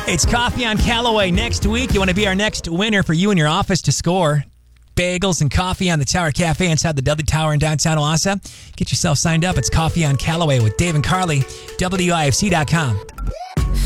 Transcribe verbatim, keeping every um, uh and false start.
It's Coffee on Callaway next week. You want to be our next winner for you and your office to score bagels and coffee on the Tower Cafe inside the Dudley Tower in downtown Owasso. Get yourself signed up. It's Coffee on Callaway with Dave and Carly, W I F C dot com.